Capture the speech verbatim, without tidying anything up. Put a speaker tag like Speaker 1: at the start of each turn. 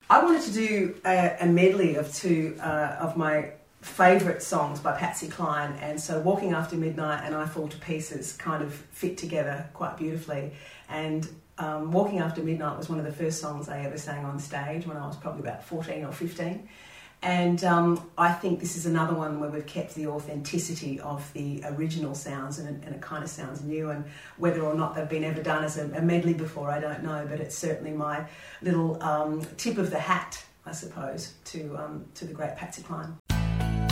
Speaker 1: I wanted to do a, a medley of two uh, of my favourite songs by Patsy Cline, and so Walking After Midnight and I Fall to Pieces kind of fit together quite beautifully. And um, Walking After Midnight was one of the first songs I ever sang on stage when I was probably about fourteen or fifteen. And um, I think this is another one where we've kept the authenticity of the original sounds, and it, and it kind of sounds new. And whether or not they've been ever done as a, a medley before, I don't know, but it's certainly my little um, tip of the hat, I suppose, to um, to the great Patsy Cline.